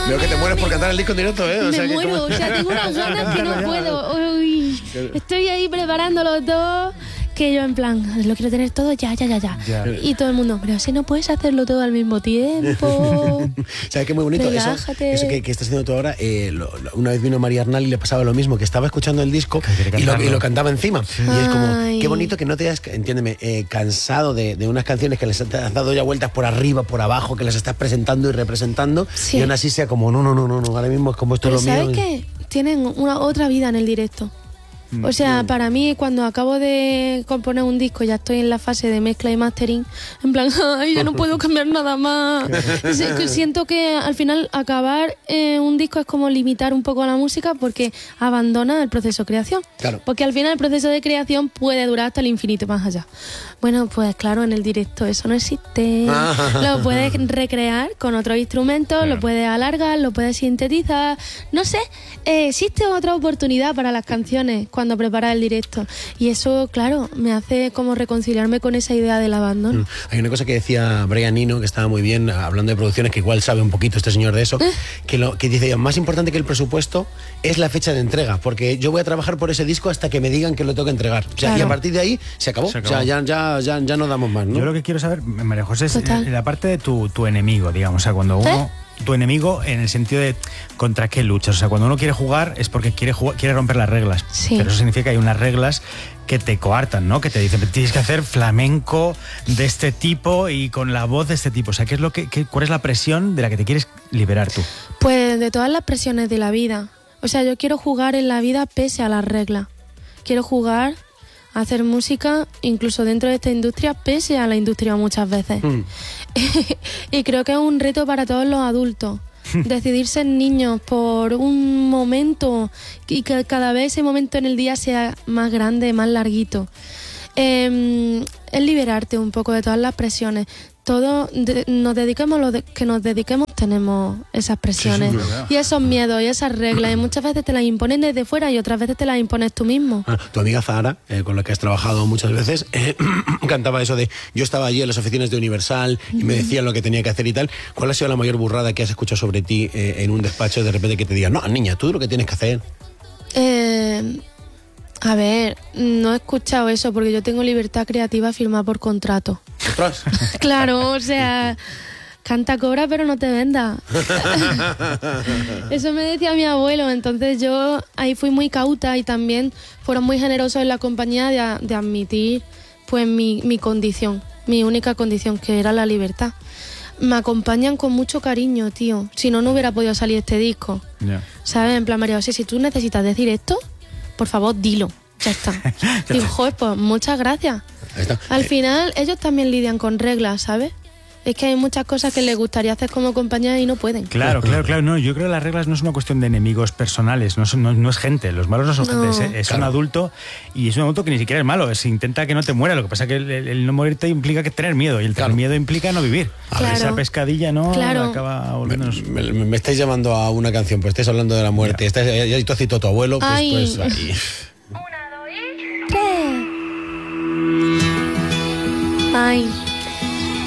Veo que te mueres por cantar el disco en directo, ¿eh? Me muero, o sea, tengo unas ganas que no puedo. Uy, estoy ahí preparándolo todo, que yo en plan, lo quiero tener todo ya. Y todo el mundo, pero si no puedes hacerlo todo al mismo tiempo. ¿Sabes qué? Muy bonito. Relájate. Eso que estás haciendo tú ahora. Una vez vino María Arnal y le pasaba lo mismo, que estaba escuchando el disco y lo cantaba encima. Sí. Y es como, qué bonito que no te hayas, entiéndeme, cansado de unas canciones que les has dado ya vueltas por arriba, por abajo, que las estás presentando y representando, y aún así sea como, no, ahora mismo es como esto es lo mío. ¿Sabes qué? Tienen otra vida en el directo. O sea, para mí, cuando acabo de componer un disco, ya estoy en la fase de mezcla y mastering, en plan, ay, ya no puedo cambiar nada más. Siento que al final acabar un disco es como limitar un poco a la música, porque abandona el proceso de creación. Claro. Porque al final el proceso de creación puede durar hasta el infinito más allá. Bueno, pues claro, en el directo eso no existe. Lo puedes recrear con otros instrumentos, lo puedes alargar, lo puedes sintetizar. No sé, existe otra oportunidad para las canciones cuando preparas el directo. Y eso, claro, me hace como reconciliarme con esa idea del abandono. Hay una cosa que decía Brian Eno, que estaba muy bien, hablando de producciones, que igual sabe un poquito este señor de eso, que dice, más importante que el presupuesto es la fecha de entrega, porque yo voy a trabajar por ese disco hasta que me digan que lo tengo que entregar. O sea, y a partir de ahí se acabó. O sea, ya no damos más, ¿no? Yo lo que quiero saber, María José, es la parte de tu enemigo, digamos. O sea, cuando uno... Tu enemigo en el sentido de contra qué luchas. O sea, cuando uno quiere jugar es porque quiere romper las reglas. Sí. Pero eso significa que hay unas reglas que te coartan, ¿no? Que te dicen, tienes que hacer flamenco de este tipo y con la voz de este tipo. O sea, ¿cuál es la presión de la que te quieres liberar tú? Pues de todas las presiones de la vida. O sea, yo quiero jugar en la vida pese a las reglas. Quiero jugar, hacer música, incluso dentro de esta industria, pese a la industria muchas veces. Y creo que es un reto para todos los adultos. Decidir ser niños por un momento y que cada vez ese momento en el día sea más grande, más larguito. Es liberarte un poco de todas las presiones. Todos nos dediquemos lo que nos dediquemos, tenemos esas presiones y esos miedos y esas reglas, y muchas veces te las imponen desde fuera y otras veces te las impones tú mismo. Tu amiga Zahara, con la que has trabajado muchas veces, cantaba eso de, yo estaba allí en las oficinas de Universal y me decían lo que tenía que hacer y tal. ¿Cuál ha sido la mayor burrada que has escuchado sobre ti en un despacho, de repente que te digan, no, niña, tú lo que tienes que hacer? A ver, no he escuchado eso porque yo tengo libertad creativa firmada por contrato. ¿Otras? Claro, o sea, canta, cobra, pero no te venda. Eso me decía mi abuelo, entonces yo ahí fui muy cauta y también fueron muy generosos en la compañía de admitir pues mi condición, mi única condición, que era la libertad. Me acompañan con mucho cariño, tío. Si no, no hubiera podido salir este disco. ¿Sabes? En plan, María José, si tú necesitas decir esto, por favor, dilo. Ya está. Digo, joder, pues muchas gracias. Al final, ellos también lidian con reglas, ¿sabes? Es que hay muchas cosas que les gustaría hacer como compañía y no pueden. Claro. No, yo creo que las reglas no es una cuestión de enemigos personales, no es gente, los malos no son gente, es un adulto, y es un adulto que ni siquiera es malo, se intenta que no te muera, lo que pasa es que el no morirte implica que tener miedo, y el tener miedo implica no vivir. Esa pescadilla acaba volviéndonos... Me estáis llamando a una canción, pues estáis hablando de la muerte, ya tú has citado a tu abuelo, pues ahí. 1, 2 y 3. Ay.